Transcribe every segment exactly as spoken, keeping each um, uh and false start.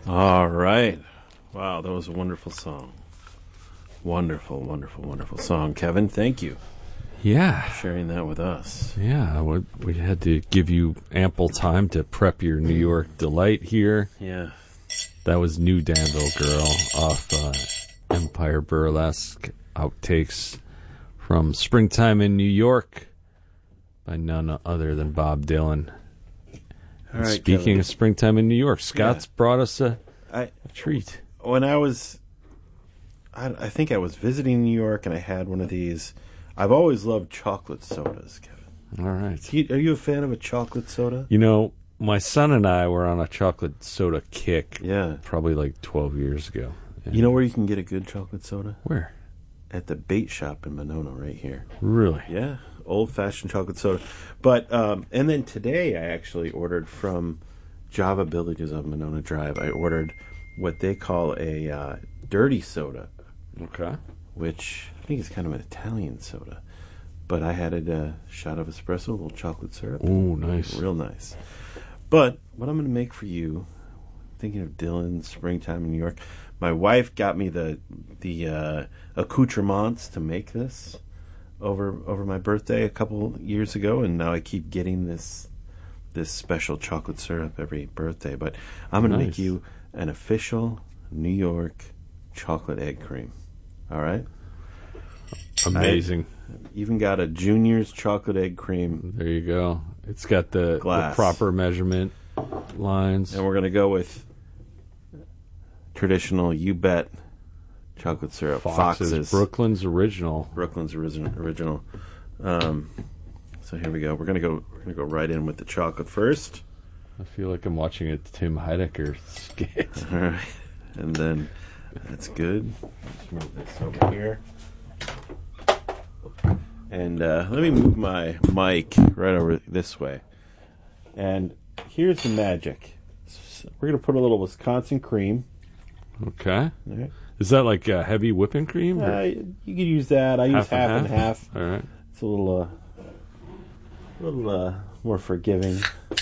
All right. Wow, that was a wonderful song. Wonderful, wonderful, wonderful song. Kevin, thank you. Yeah. For sharing that with us. Yeah, we, we had to give you ample time to prep your New York delight here. Yeah. That was New Danville Girl off uh, Empire Burlesque, outtakes from Springtime in New York by none other than Bob Dylan. All right, Speaking Kevin. of Springtime in New York, Scott's Yeah. brought us a, I, a treat. When I was, I, I think I was visiting New York and I had one of these. I've always loved chocolate sodas, Kevin. All right. Do you, are you a fan of a chocolate soda? You know, my son and I were on a chocolate soda kick Yeah. probably like twelve years ago. And You know where you can get a good chocolate soda? where? At the bait shop in Monona, right here. Really? Yeah, old-fashioned chocolate soda. But um, and then today I actually ordered from Java Villages on Monona Drive. I ordered what they call a uh, dirty soda, Okay. which I think is kind of an Italian soda. But I had a shot of espresso, a little chocolate syrup. Ooh, nice. Real nice. But what I'm going to make for you, thinking of Dylan, Springtime in New York, my wife got me the the uh, accoutrements to make this over over my birthday a couple years ago, and now I keep getting this this special chocolate syrup every birthday. But I'm going to Nice. make you an official New York chocolate egg cream. All right? Amazing. Even got a Junior's chocolate egg cream, There you go. It's got the, the Glass. proper measurement lines. and we're going to go with traditional You Bet chocolate syrup. Fox's, Fox's. Brooklyn's original. Brooklyn's original. original. Um, so here we go. We're gonna go. We're gonna go right in with the chocolate first. I feel like I'm watching a Tim Heidecker skit. All right, and then that's good. Let's move this over here. And uh, let me move my mic right over this way. And here's the magic. So we're gonna put a little Wisconsin cream. Okay. All right. Is that like a heavy whipping cream? or Uh, you could use that. I use Half and half and half. All right. It's a little, uh, a little uh, more forgiving.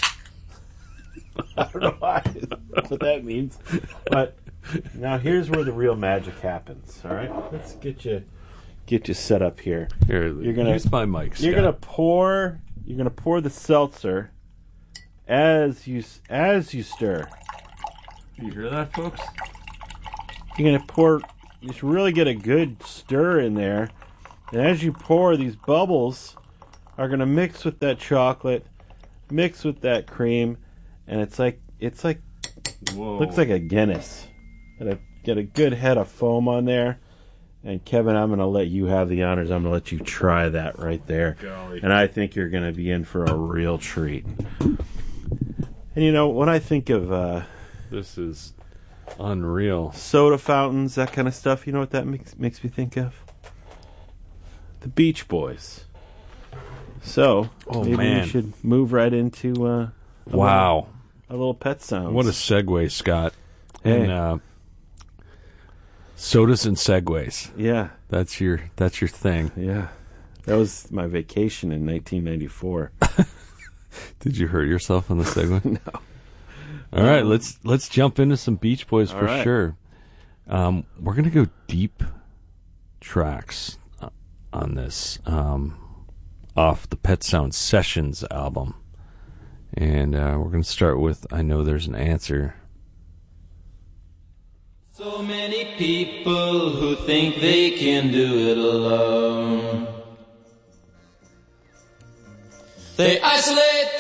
I don't know why. That's what that means. But now here's where the real magic happens. All right, let's get you get you set up here. Here, You're gonna- use my mic, You're Scott. gonna pour. You're gonna pour the seltzer as you as you stir. You hear that, folks? You're gonna pour. Just really get a good stir in there, and as you pour, these bubbles are gonna mix with that chocolate, mix with that cream, and it's like it's like Whoa. looks like a Guinness. Get a get a good head of foam on there, and Kevin, I'm gonna let you have the honors. I'm gonna let you try that right there, Golly. and I think you're gonna be in for a real treat. And you know, when I think of uh, This is unreal. soda fountains, that kind of stuff, you know what that makes makes me think of? The Beach Boys. So, Oh, maybe man. we should move right into uh, a Wow. little, a little pet sounds. What a segue, Scott. Hey. And uh, sodas and segways. yeah, That's your that's your thing. yeah. That was my vacation in nineteen ninety-four. Did you hurt yourself on the segue? No. All right, let's let's jump into some Beach Boys All for right. sure. Um, we're gonna go deep tracks uh, on this um, off the Pet Sound Sessions album, and uh, we're gonna start with "I Know There's an Answer." So many people who think they can do it alone. They isolate